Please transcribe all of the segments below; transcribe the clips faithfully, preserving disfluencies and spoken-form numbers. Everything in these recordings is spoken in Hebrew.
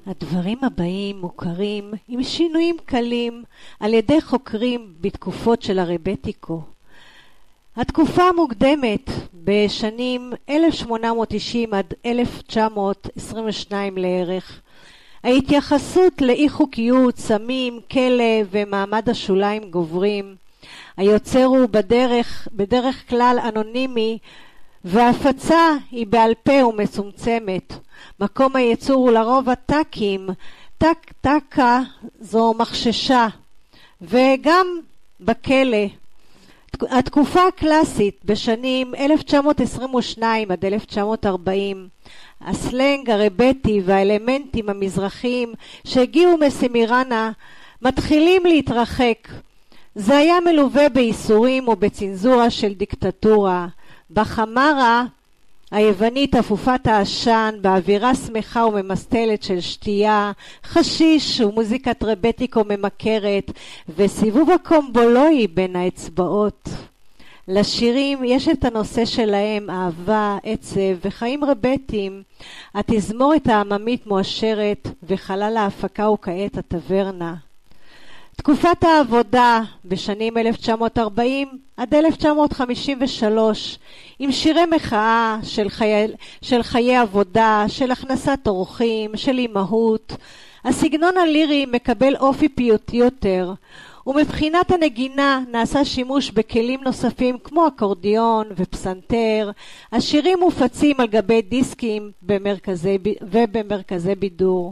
הדברים הבאים מוכרים עם שינויים קלים על ידי חוקרים בתקופות של הרבטיקו. התקופה המוקדמת בשנים אלף שמונה מאות תשעים עד אלף תשע מאות עשרים ושתיים לערך. ההתייחסות לאי חוקיות, סמים, כלא ומעמד השוליים גוברים. היוצר הוא בדרך, בדרך כלל אנונימי, וההפצה היא בעל פה ומצומצמת. מקום הייצור הוא לרוב הטקים, טק טקה זו מחששה, וגם בכלא. התקופה הקלאסית בשנים אלף תשע מאות עשרים ושתיים עד אלף תשע מאות ארבעים, הסלנג הרבטי והאלמנטים המזרחיים שהגיעו מסמירנה מתחילים להתרחק. זה היה מלווה באיסורים ובצנזורה של דיקטטורה. בחמרה היוונית אפופת העשן, באווירה שמחה וממסטלת של שתייה, חשיש ומוזיקת רבטיקו ממכרת, וסיבוב הקומבולוי בין האצבעות. לשירים יש את הנושא שלהם, אהבה, עצב וחיים רבטיים. התזמורת העממית מואשרת, וחלל ההפקה הוא כעת הטברנה. תקופת העבודה בשנים אלף תשע מאות ארבעים עד אלף תשע מאות חמישים ושלוש, עם שירי מחאה של חיי, של חיי עבודה, של הכנסת אורחים, של אימהות. הסגנון הלירי מקבל אופי פיוטי יותר, ומבחינת הנגינה נעשה שימוש בכלים נוספים כמו אקורדיון ופסנתר. השירים מופצים על גבי דיסקים במרכזי, ובמרכזי בידור.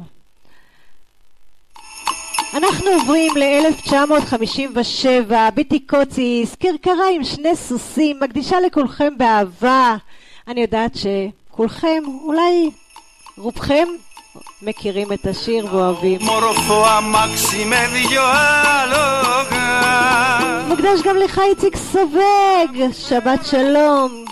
אנחנו עוברים ל-אלף תשע מאות חמישים ושבע, ביטיקוציס, קרקרה עם שני סוסים, מקדישה לכולכם באהבה. אני יודעת שכולכם, אולי רובכם, מכירים את השיר ואוהבים. מוקדש גם לך איציק סובג, שבת שלום.